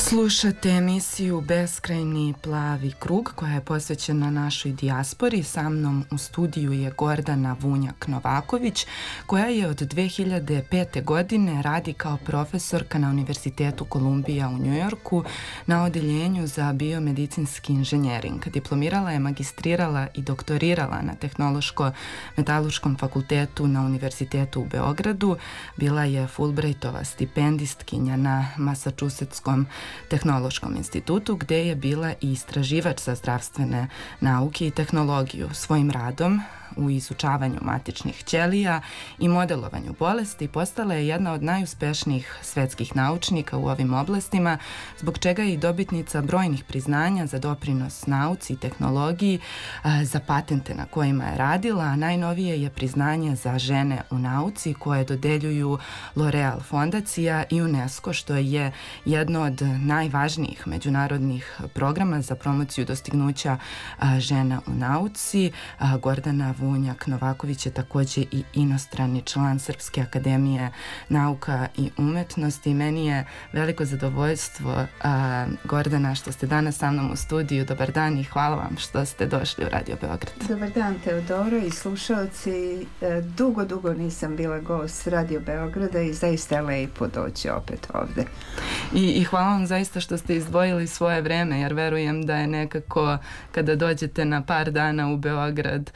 Slušate emisiju Beskrajni plavi krug koja je posvećena našoj dijaspori. Sa mnom u studiju je Gordana Vunjak-Novaković koja je od 2005. godine radi kao profesorka na Univerzitetu Kolumbija u Njujorku na odeljenju za biomedicinski inženjering. Diplomirala je, magistrirala i doktorirala na Tehnološko-metalurškom fakultetu na Univerzitetu u Beogradu. Bila je Fulbrightova stipendistkinja na Massachusettskom Tehnološkom institutu, gde je bila i istraživač za zdravstvene nauke i tehnologiju. Svojim radom u izučavanju matičnih ćelija i modelovanju bolesti postala je jedna od najuspešnijih svetskih naučnika u ovim oblastima, zbog čega je i dobitnica brojnih priznanja za doprinos nauci i tehnologiji, za patente na kojima je radila, a najnovije je priznanje za žene u nauci koje dodeljuju L'Oreal fondacija i UNESCO, što je jedno od najvažnijih međunarodnih programa za promociju dostignuća žena u nauci. Gordana Vunjak-Novaković je takođe i inostrani član Srpske akademije nauka i umetnosti. Meni je veliko zadovoljstvo, Gordana, što ste danas sa mnom u studiju. Dobar dan i hvala vam što ste došli u Radio Beograd. Dobar dan, Teodora i slušalci. Dugo nisam bila gost Radio Beograda i zaista je lepo doći opet ovde. I hvala vam zaista što ste izdvojili svoje vreme, jer verujem da je nekako kada dođete na par dana u Beograd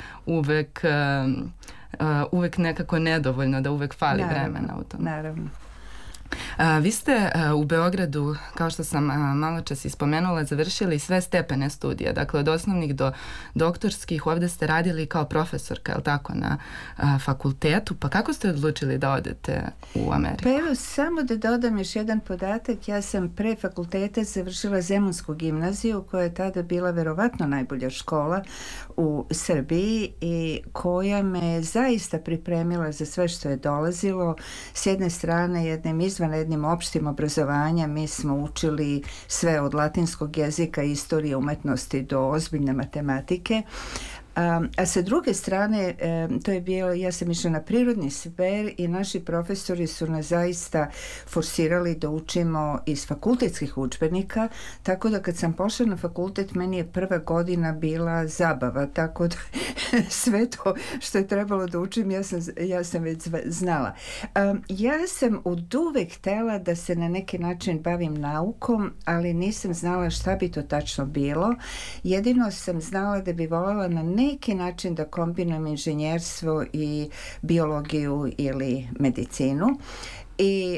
uvek nekako nedovoljno, da uvek fali vremena u tom. Naravno. Vi ste u Beogradu, kao što sam malo čas ispomenula, završili sve stepene studija, dakle od osnovnih do doktorskih. Ovde ste radili kao profesorka, je li tako, na fakultetu, pa kako ste odlučili da odete u Ameriku? Pa evo, samo da dodam još jedan podatak, ja sam pre fakulteta završila Zemunsku gimnaziju, koja je tada bila verovatno najbolja škola u Srbiji i koja me zaista pripremila za sve što je dolazilo. S jedne strane, jednim opštim obrazovanja mi smo učili sve od latinskog jezika, istorije, umetnosti do ozbiljne matematike. A sa druge strane, to je bilo, ja sam išla na prirodni smer i naši profesori su nas zaista forsirali da učimo iz fakultetskih udžbenika, tako da kad sam pošla na fakultet, meni je prva godina bila zabava, tako da sve to što je trebalo da učim, ja sam već znala. Ja sam oduvek htela da se na neki način bavim naukom, ali nisam znala šta bi to tačno bilo. Jedino sam znala da bi voljela na neki način da kombinujem inženjerstvo i biologiju ili medicinu i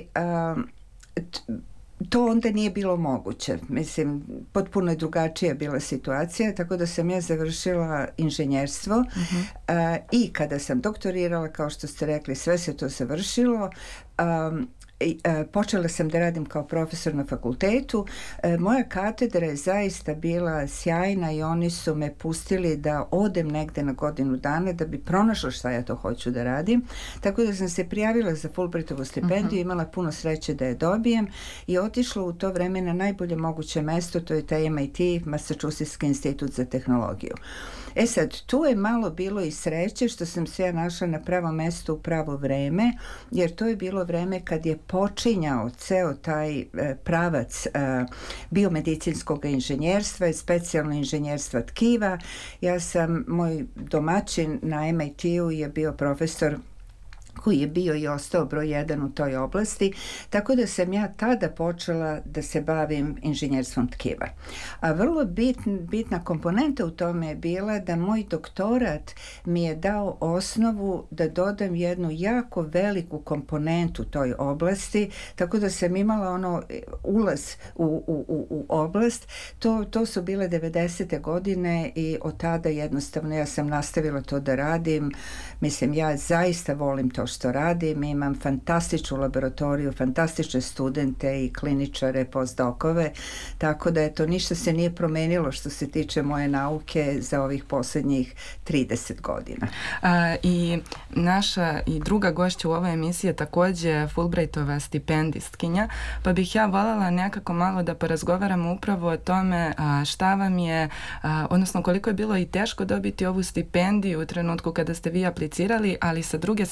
to onda nije bilo moguće. Mislim, potpuno je drugačija bila situacija, tako da sam ja završila inženjerstvo i kada sam doktorirala, kao što ste rekli, sve se to završilo. Počela sam da radim kao profesor na fakultetu. Moja katedra je zaista bila sjajna i oni su me pustili da odem negde na godinu dana da bi pronašla šta ja to hoću da radim. Tako da sam se prijavila za Fulbrightovu stipendiju, imala puno sreće da je dobijem i otišla u to vreme na najbolje moguće mesto, to je taj MIT, Massachusettski institut za tehnologiju. E sad, tu je malo bilo i sreće što sam se ja našla na pravom mestu u pravo vreme, jer to je bilo vreme kad je počinjao ceo taj pravac biomedicinskog inženjerstva i specijalno inženjerstva tkiva. Moj domaćin na MIT-u je bio profesor koji je bio i ostao broj 1 u toj oblasti, tako da sam ja tada počela da se bavim inženjerstvom tkiva. A vrlo bitna komponenta u tome je bila da moj doktorat mi je dao osnovu da dodam jednu jako veliku komponentu toj oblasti, tako da sam imala ulaz u oblast. To su bile 90. godine i od tada jednostavno ja sam nastavila to da radim. Mislim, ja zaista volim to što radim, imam fantastičnu laboratoriju, fantastične studente i kliničare, postdokove, tako da ništa se nije promenilo što se tiče moje nauke za ovih poslednjih 30 godina. I naša i druga gošća u ovoj emisiji je takođe Fulbrightova stipendistkinja, pa bih ja voljela nekako malo da porazgovaramo upravo o tome šta vam je, odnosno koliko je bilo i teško dobiti ovu stipendiju u trenutku kada ste vi aplicirali, ali sa druge strane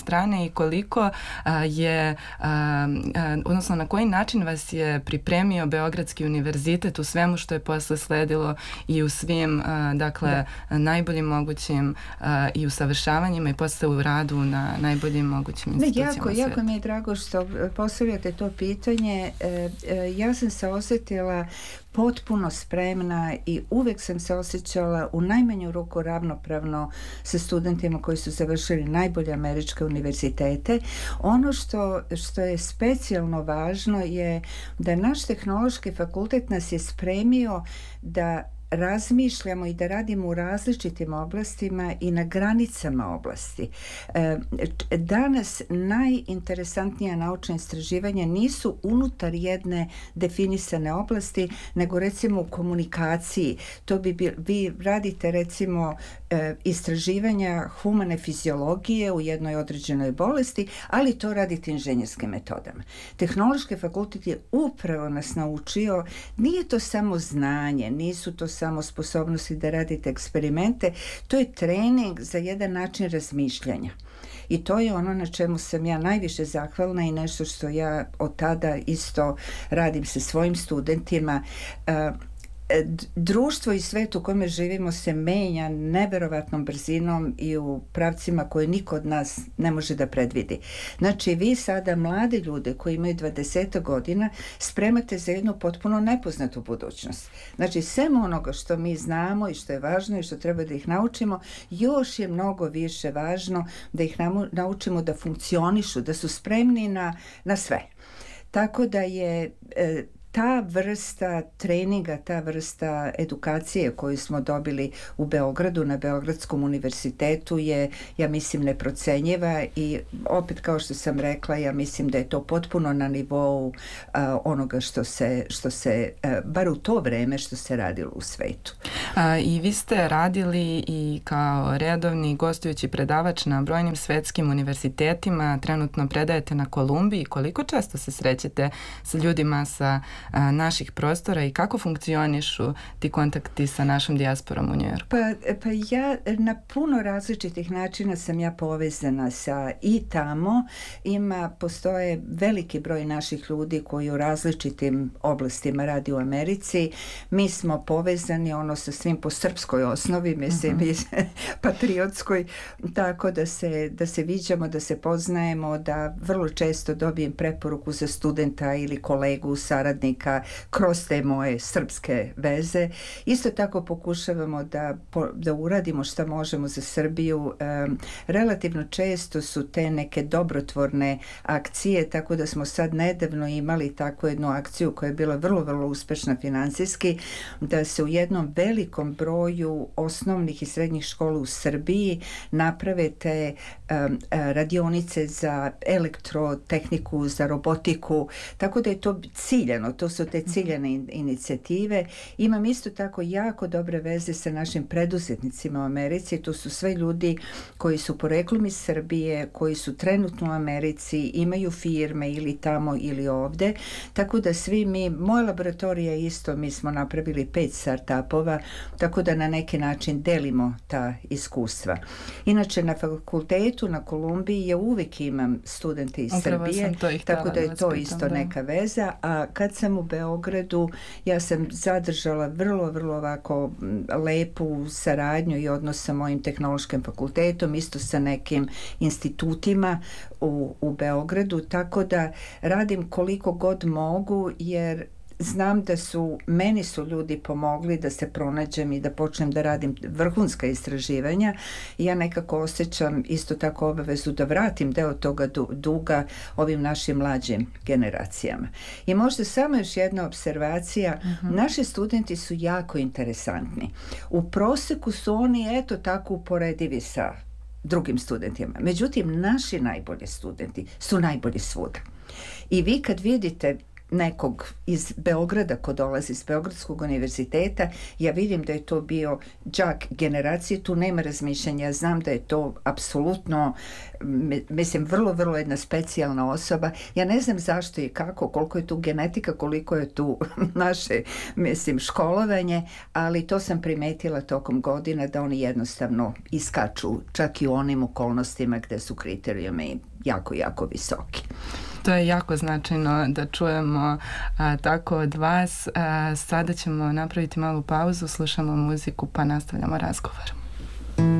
me i koliko je, odnosno na koji način vas je pripremio Beogradski univerzitet u svemu što je posle sledilo i u svim, dakle, najboljim mogućim i usavršavanjima i posle u radu na najboljim mogućim institucijama sveta. Jako mi je drago što postavljate to pitanje. Ja sam se osjetila potpuno spremna i uvek sam se osjećala u najmanju ruku ravnopravno sa studentima koji su završili najbolje američke univerzitete. Ono što je specijalno važno je da naš tehnološki fakultet nas je spremio da razmišljamo i da radimo u različitim oblastima i na granicama oblasti. Danas najinteresantnija naučna istraživanja nisu unutar jedne definisane oblasti, nego recimo u komunikaciji. To vi radite recimo istraživanja humane fiziologije u jednoj određenoj bolesti, ali to radite inženjerskim metodama. Tehnološki fakultet je upravo nas naučio, nije to samo znanje, nisu to samo sposobnosti da radite eksperimente, to je trening za jedan način razmišljanja. I to je ono na čemu sam ja najviše zahvalna i nešto što ja od tada isto radim sa svojim studentima. Društvo i svet u kome živimo se menja neverovatnom brzinom i u pravcima koje niko od nas ne može da predvidi. Znači, vi sada mlade ljude koji imaju 20 godina spremate za jednu potpuno nepoznatu budućnost. Znači, sem onoga što mi znamo i što je važno i što treba da ih naučimo, još je mnogo više važno da ih naučimo da funkcionišu, da su spremni na sve. Tako da je ta vrsta treninga, ta vrsta edukacije koju smo dobili u Beogradu na Beogradskom univerzitetu je, ja mislim, neprocenjiva i opet, kao što sam rekla, ja mislim da je to potpuno na nivou onoga što se bar u to vreme što se radilo u svetu. I vi ste radili i kao redovni gostujući predavač na brojnim svetskim univerzitetima, trenutno predajete na Kolumbiji. Koliko često se srećete sa ljudima sa naših prostora i kako funkcionišu ti kontakti sa našom dijasporom u Njujorku? Pa ja na puno različitih načina sam ja povezana sa i tamo. Postoje veliki broj naših ljudi koji u različitim oblastima radi u Americi. Mi smo povezani sa svim po srpskoj osnovi, mislim, patriotskoj, tako da se viđamo, da se poznajemo, da vrlo često dobijem preporuku za studenta ili kolegu, saradnika kroz te moje srpske veze. Isto tako pokušavamo da uradimo šta možemo za Srbiju. Relativno često su te neke dobrotvorne akcije, tako da smo sad nedavno imali takvu jednu akciju koja je bila vrlo, vrlo uspešna finansijski, da se u jednom velikom broju osnovnih i srednjih škola u Srbiji naprave te radionice za elektrotehniku, za robotiku, tako da je to ciljano, to su te ciljane inicijative. Imam isto tako jako dobre veze sa našim preduzetnicima u Americi, to su sve ljudi koji su poreklom iz Srbije, koji su trenutno u Americi, imaju firme ili tamo ili ovde, tako da svi mi, moja laboratorija isto, mi smo napravili 5 startupova, tako da na neki način delimo ta iskustva. Inače, na fakultetu na Kolumbiji ja uvijek imam studente iz Srbije, tako da je to isto neka veza, a kad sam u Beogradu, ja sam zadržala vrlo, vrlo ovako lepu saradnju i odnos sa mojim tehnološkim fakultetom, isto sa nekim institutima u Beogradu, tako da radim koliko god mogu, jer znam da meni su ljudi pomogli da se pronađem i da počnem da radim vrhunska istraživanja i ja nekako osjećam isto tako obavezu da vratim deo toga duga ovim našim mlađim generacijama. I možda samo još jedna observacija, naši studenti su jako interesantni. U proseku su oni eto tako uporedivi sa drugim studentima. Međutim, naši najbolji studenti su najbolji svuda. I vi kad vidite nekog iz Beograda ko dolazi iz Beogradskog univerziteta, ja vidim da je to bio đak generacije, tu nema razmišljanja, znam da je to apsolutno, mislim, vrlo, vrlo jedna specijalna osoba. Ja ne znam zašto i kako, koliko je tu genetika, koliko je tu naše, mislim, školovanje, ali to sam primetila tokom godina da oni jednostavno iskaču čak i u onim okolnostima gde su kriterijumi jako, jako visoki. To je jako značajno da čujemo tako od vas. Sada ćemo napraviti malu pauzu, slušamo muziku pa nastavljamo razgovor.